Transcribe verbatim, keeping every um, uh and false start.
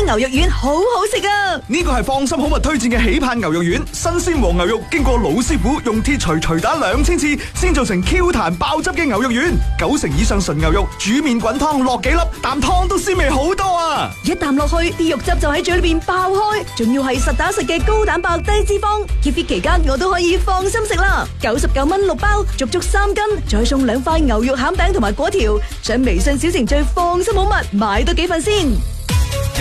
牛肉丸好好食啊！ 呢個係放心好物推薦嘅喜盼牛肉丸，新鮮黃牛肉經過老師傅用鐵錘錘打兩千次，先做成 Q 彈爆汁嘅牛肉丸。九成以上純牛肉，煮麵滾湯落幾粒，啖湯都鮮味好多啊！ 一啖落去，啲肉汁就喺嘴裏邊爆開，仲要係實打實嘅高蛋白低脂肪。Keep fit 期間我都可以放心食啦，九十九蚊六包，足足三斤，再送兩塊牛肉餡餅同埋果條。上微信小程序放心好物，買多幾份先。